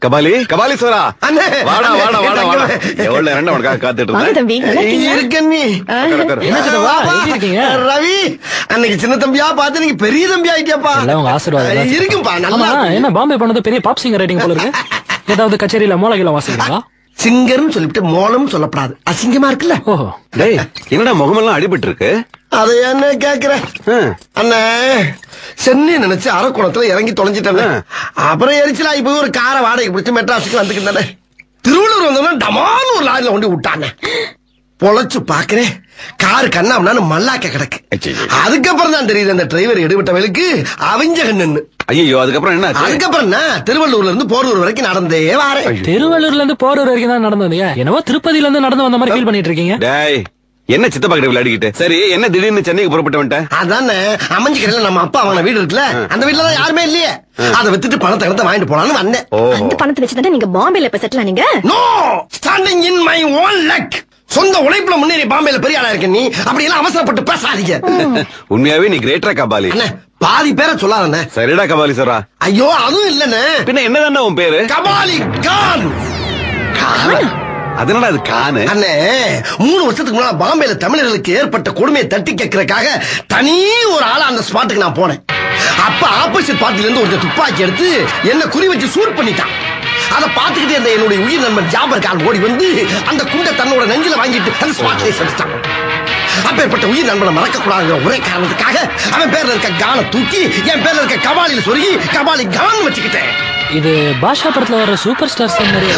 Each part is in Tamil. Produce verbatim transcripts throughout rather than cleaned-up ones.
கபாலி கபாலீஸ்வரா அண்ணே. வாடா வாடா வாடா வாடா எவ்வளவு நேரம் உனக்காக காத்துட்டு வாங்க இருந்தேன். தம்பி, நல்லா இருக்கீங்களா? இருக்கேன் நீ. உட்காரு, உட்காரு. என்ன சித்தப்பா, எப்படி இருக்கீங்க? ரவி அன்னைக்கு சின்ன தம்பியா பார்த்து நீங்க பெரிய தம்பி ஆயிட்டியாப்பா. எல்லாம் உங்க ஆசீர்வாதம் தான். இருக்கும்பா ஆமா, நல்லா இருக்கும். என்ன பாம்பே பண்ணது பெரிய பாப் சிங்கர் ரைட்டிங் போல இருக்கு. ஏதாவது கச்சேரியில மூலகில வாசிக்கிறீங்களா? சிங்கர்னு சொல்லிட்டு மோளம் சொல்லப்படாது, அசிங்கமா இருக்குல்ல. ஓஹோ, டேய் என்னடா முகமெல்லாம் அடிபட்டு இருக்கு? அதை என்ன கேக்குற ஆ. அண்ணே, சென்னை நினைச்சு அரக்குணத்துல இறங்கி தொலைஞ்சிட்டேன். அப்புறம் எரிச்சலாகி போய் ஒரு காரை வாடகை பிடிச்சு மெட்ராஸுக்கு வந்துக்கிட்டானே. திருவள்ளூர் வந்தோம்னா டமான்னு ஒரு லாரில கொண்டு விட்டானே. பொழைச்சு பாக்குறேன், காரு கண்ணாமண்ணு மல்லாக்க கிடக்கு. ஐயையோ. அதுக்கப்புறம் தான் தெரியுது அந்த டிரைவர் எடுவிட்டவளுக்கு அவிஞ்ச கண்ணு. ஐயோ அதுக்கப்புறம் என்ன ஆச்சு? அதுக்கப்புறம் என்ன, திருவள்ளூர்ல இருந்து போரூர் வரைக்கும் நடந்தே வாரேன். திருவள்ளூர்ல இருந்து போரூர் வரைக்கும் தான் நடந்து வந்தீங்க. என்னவோ திருப்பதியில இருந்து நடந்து வந்த மாதிரி ஃபீல் பண்ணிட்டு இருக்கீங்க. டேய் என்ன சித்தப்பா கிட்ட விளையாடிக்கிட்டு? சரி என்ன திடீர்னு சென்னைக்கு புறப்பட்டு வந்துட்டேன்? அதானே அமைஞ்சுக்கிறேன், நம்ம அப்பா வாங்கின வீடு இருக்குல்ல, அந்த வீட்டுல தான் யாருமே இல்லையே. அதை வித்துட்டு பணத்தை எடுத்து வாங்கிட்டு போலான்னு வந்தேன். ஓஹோ அந்த பணத்தை வச்சுதான் நீங்க பாம்பேல இப்ப settle ஆனீங்க. No standing in my own luck. சொந்த உழைப்புல முன்னேறி பாம்பேல பெரிய ஆளா இருக்க நீ அப்படி எல்லாம் அவசரப்பட்டு பேசாதீங்க. உண்மையாவே நீ கிரேட்டரா கபாலி? அண்ணே, பாதி பேரை சொல்லாதண்ணே. சரிடா கபாலீஸ்வரா. ஐயோ அதுவும் இல்லண்ணே, பின்ன என்னதான்டா உன் பேரு? கபாலி கான். கான்? அதனால அது கானு. அண்ணே, மூணு வருஷத்துக்கு முன்னால பாம்பேல தமிழர்களுக்கு ஏற்பட்ட கொடுமையை தட்டி கேட்கறதுக்காக தனி ஒரு ஆளா அந்த ஸ்பாட்டுக்கு நான் போனேன். அப்ப ஆப்போசிட் பார்ட்டில இருந்து ஒரு துப்பாக்கி எடுத்து என்ன குறி வச்சு சூட் பண்ணிட்டான். அதை பார்த்துக்கிட்டே இருந்த என்னுடைய உயிர் நண்பன் ஜாபர் கான் ஓடி வந்து அந்த குண்டை தன்னோட நெஞ்சில வாங்கிட்டு அந்த ஸ்பாட்லயே செலுத்தான். அப்பேற்பட்ட உயிர் நண்பனை மறக்க கூடாதுங்கிற ஒரே காரணத்துக்காக அவன் பேர்ல இருக்க கானை தூக்கி என் பேர்ல இருக்க கபாலியில சொருகி கபாலி கான் வச்சுக்கிட்டேன். இது பாஷா படத்துல வர சூப்பர் ஸ்டார்ஸ் மாதிரி.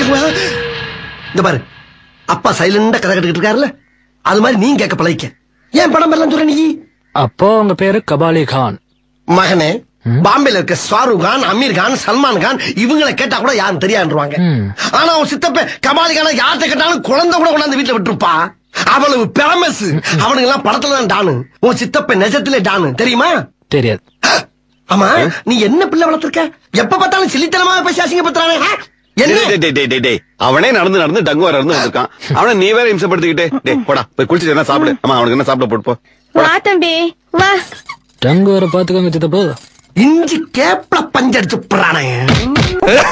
இந்த பாரு, அப்பா சைலண்டா கதை கட்டுக்கிட்டு இருக்காருல்ல, அது மாதிரி நீங்க கேட்க பழகிக்க. ஏன் படம் எல்லாம் சொல்ற நீ? அப்போ உங்க பேரு கபாலி கான். மகனே, பாம்பேல இருக்க ஷாருக் கான், அமீர் கான், சல்மான் கான் இவங்களை கேட்டா கூட யாரும் தெரியாதுவாங்க. ம். ஆனா அவன் சித்தப்ப கபாலி கான யார்கிட்ட கேட்டாலும் குழந்தை கூட கொண்டாந்து வீட்டுல விட்டுருப்பா. அவ்வளவு பிரமஸ். அவனுங்க எல்லாம் படத்துல தான் டானு. உன் சித்தப்ப நிஜத்திலே டானு தெரியுமா? தெரியாது. ஆமா, நீ என்ன பிள்ளை வளர்த்திருக்க? எப்ப பார்த்தாலும் சிலித்தனமா பேசி அசிங்கப்படுத்துறானே. என்ன டேய், டேய், டேய், டேய், டேய். அவனே நடந்து நடந்து டங்குவார இருந்து வந்திருக்கான். அவனை நீ வேற இம்சப்படுத்திக்கிட்டே. டேய் போடா போய் குளிச்சுட்டு என்ன சாப்பிடு. அம்மா அவனுக்கு என்ன சாப்பிட போட்டு போ. வா தம்பி வா. டங்கு வர பாத்துக்கோங்க சித்தப்பா. இஞ்சி கேப்ல பஞ்சடிச்சு போறானே.